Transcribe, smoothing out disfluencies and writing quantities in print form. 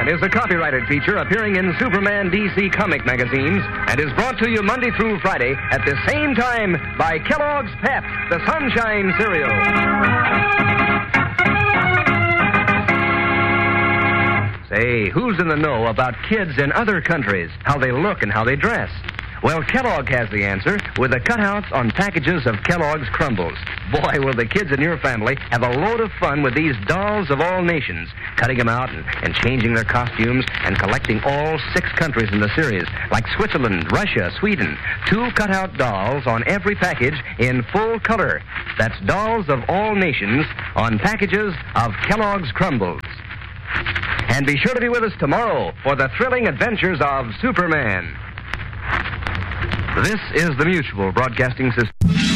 Superman is a copyrighted feature appearing in Superman DC comic magazines and is brought to you Monday through Friday at the same time by Kellogg's Pep, the Sunshine Cereal. Say, who's in the know about kids in other countries, how they look and how they dress? Well, Kellogg has the answer with the cutouts on packages of Kellogg's Crumbles. Boy, will the kids in your family have a load of fun with these dolls of all nations, cutting them out and changing their costumes and collecting all 6 countries in the series, like Switzerland, Russia, Sweden. 2 cutout dolls on every package in full color. That's dolls of all nations on packages of Kellogg's Crumbles. And be sure to be with us tomorrow for the thrilling adventures of Superman. This is the Mutual Broadcasting System.